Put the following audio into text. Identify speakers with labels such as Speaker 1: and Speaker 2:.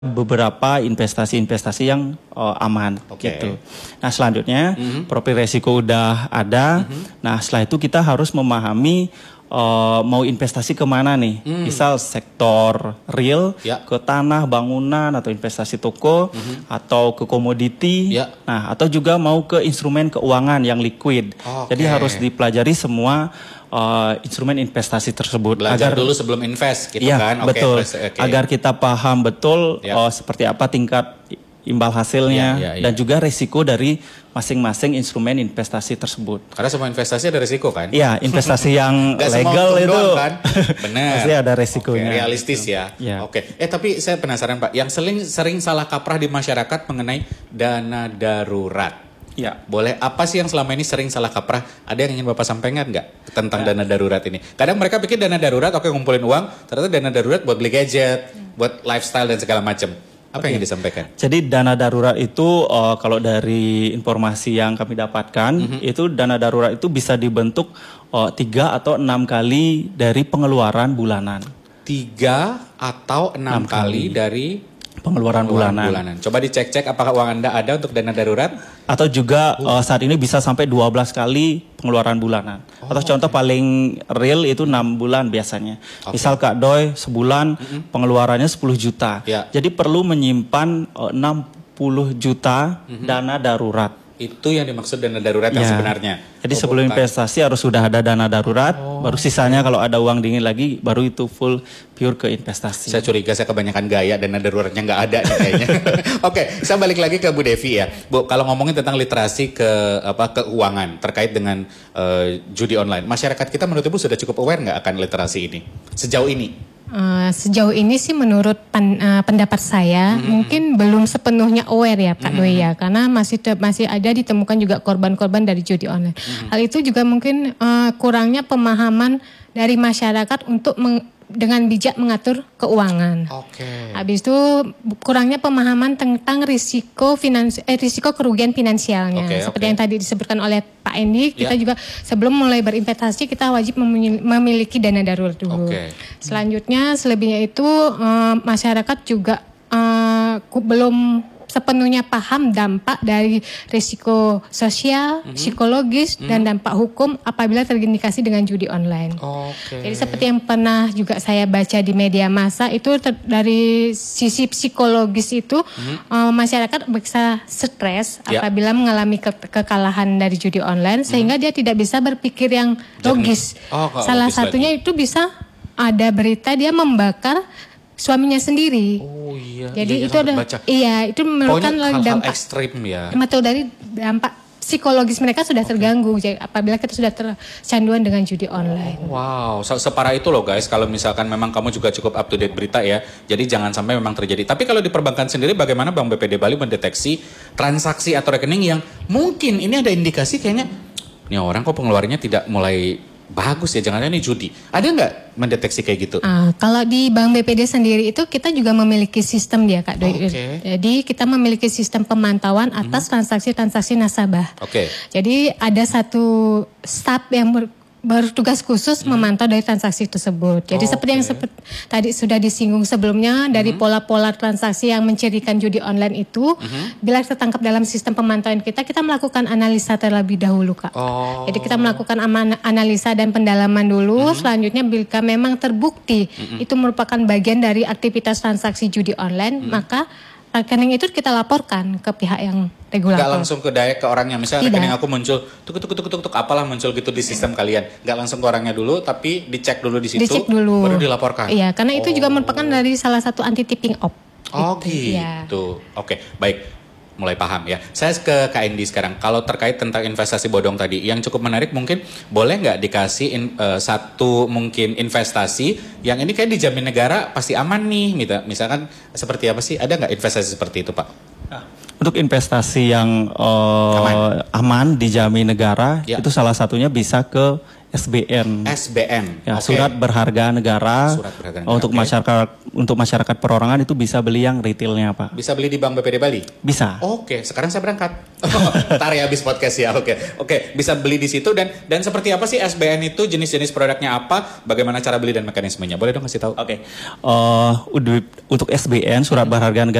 Speaker 1: beberapa investasi-investasi yang aman gitu. Nah selanjutnya profil resiko udah ada. Nah setelah itu kita harus memahami mau investasi kemana nih. Misal sektor real, ke tanah, bangunan, atau investasi toko, atau ke komoditi. Nah atau juga mau ke instrumen keuangan yang liquid. Jadi harus dipelajari semua instrumen investasi tersebut.
Speaker 2: Belajar dulu sebelum invest gitu kan.
Speaker 1: Betul. Agar kita paham betul seperti apa tingkat imbal hasilnya dan juga risiko dari masing-masing instrumen investasi tersebut.
Speaker 2: Karena semua investasi ada risiko kan?
Speaker 1: Iya, investasi yang legal itu
Speaker 2: kan? Benar.
Speaker 1: pasti ada risikonya.
Speaker 2: Realistis ya. Tapi saya penasaran Pak, yang sering salah kaprah di masyarakat mengenai dana darurat. Boleh apa sih yang selama ini sering salah kaprah? Ada yang ingin Bapak sampaikan nggak tentang dana darurat ini? Kadang mereka pikir dana darurat ngumpulin uang, ternyata dana darurat buat beli gadget, buat lifestyle dan segala macam. Apa yang ingin disampaikan?
Speaker 1: Jadi dana darurat itu kalau dari informasi yang kami dapatkan, itu dana darurat itu bisa dibentuk 3 atau 6 kali dari pengeluaran bulanan.
Speaker 2: 3 atau 6 kali dari
Speaker 1: pengeluaran bulanan.
Speaker 2: Coba dicek-cek apakah uang Anda ada untuk dana darurat?
Speaker 1: Atau juga saat ini bisa sampai 12 kali pengeluaran bulanan. Atau contoh paling real itu 6 bulan biasanya. Misal Kak Doi sebulan pengeluarannya 10 juta. Jadi perlu menyimpan 60 juta dana darurat.
Speaker 2: Itu yang dimaksud dana darurat yang sebenarnya.
Speaker 1: Jadi sebelum investasi harus sudah ada dana darurat, baru sisanya kalau ada uang dingin lagi, baru itu full pure ke investasi.
Speaker 2: Saya curiga saya kebanyakan gaya, dana daruratnya nggak ada nih kayaknya. Saya balik lagi ke Bu Devi ya. Bu, kalau ngomongin tentang literasi keuangan terkait dengan judi online, masyarakat kita menurut Ibu sudah cukup aware nggak akan literasi ini sejauh ini?
Speaker 3: Sejauh ini sih menurut pendapat saya mungkin belum sepenuhnya aware ya Kak Doi ya, karena masih ada ditemukan juga korban-korban dari judi online. Hal itu juga mungkin kurangnya pemahaman dari masyarakat untuk dengan bijak mengatur keuangan. Habis itu kurangnya pemahaman tentang risiko kerugian finansialnya. Seperti yang tadi disebutkan oleh Pak Endi, kita juga sebelum mulai berinvestasi kita wajib memiliki dana darurat dulu. Selanjutnya selebihnya itu masyarakat juga belum sepenuhnya paham dampak dari risiko sosial, psikologis, dan dampak hukum apabila terindikasi dengan judi online. Jadi seperti yang pernah juga saya baca di media massa itu dari sisi psikologis itu masyarakat bisa stres apabila mengalami kekalahan dari judi online sehingga dia tidak bisa berpikir yang logis. Salah satunya itu bisa ada berita dia membakar suaminya sendiri. Jadi itu ada itu merupakan dampak
Speaker 2: ekstrim ya.
Speaker 3: Atau dari dampak psikologis mereka sudah terganggu apabila kita sudah tercanduan dengan judi online.
Speaker 2: Separah itu loh guys, kalau misalkan memang kamu juga cukup up to date berita ya. Jadi jangan sampai memang terjadi. Tapi kalau di perbankan sendiri bagaimana Bank BPD Bali mendeteksi transaksi atau rekening yang mungkin ini ada indikasi kayaknya ini orang kok pengeluarannya tidak mulai bagus ya, jangan-jangan ini judi. Ada nggak mendeteksi kayak gitu?
Speaker 3: Kalau di Bank BPD sendiri itu kita juga memiliki sistem dia Kak Doi. Jadi kita memiliki sistem pemantauan atas transaksi-transaksi nasabah. Jadi ada satu staf yang bertugas khusus memantau dari transaksi tersebut. Jadi seperti yang tadi sudah disinggung sebelumnya dari pola-pola transaksi yang mencirikan judi online itu, bila tertangkap dalam sistem pemantauan kita melakukan analisa terlebih dahulu Kak. Jadi kita melakukan analisa dan pendalaman dulu. Selanjutnya bila memang terbukti itu merupakan bagian dari aktivitas transaksi judi online, maka rekening itu kita laporkan ke pihak yang regulator.
Speaker 2: Gak langsung ke orangnya, misalnya rekening aku muncul tuk apalah muncul gitu di sistem kalian. Gak langsung ke orangnya dulu, tapi dicek dulu di situ, baru dilaporkan.
Speaker 3: Iya, karena itu juga merupakan dari salah satu anti tipping off.
Speaker 2: Gitu. Baik. Mulai paham ya. Saya ke Kak Endi sekarang. Kalau terkait tentang investasi bodong tadi, yang cukup menarik mungkin boleh nggak dikasih satu mungkin investasi yang ini kayak dijamin negara pasti aman nih. Misalkan seperti apa sih? Ada nggak investasi seperti itu Pak?
Speaker 1: Untuk investasi yang aman dijamin negara,
Speaker 2: Ya.
Speaker 1: itu salah satunya bisa ke SBN.
Speaker 2: SBN.
Speaker 1: Ya,
Speaker 2: Oke.
Speaker 1: surat berharga negara.
Speaker 2: Surat berharga negara,
Speaker 1: Untuk
Speaker 2: oke.
Speaker 1: masyarakat perorangan itu bisa beli yang retailnya, Pak.
Speaker 2: Bisa beli di Bank BPD Bali?
Speaker 1: Bisa.
Speaker 2: Oke, sekarang saya berangkat. Ntar ya habis podcast ya. Oke, bisa beli di situ dan seperti apa sih SBN itu, jenis-jenis produknya apa, bagaimana cara beli dan mekanismenya? Boleh dong kasih tahu?
Speaker 1: Oke. Untuk SBN, surat berharga negara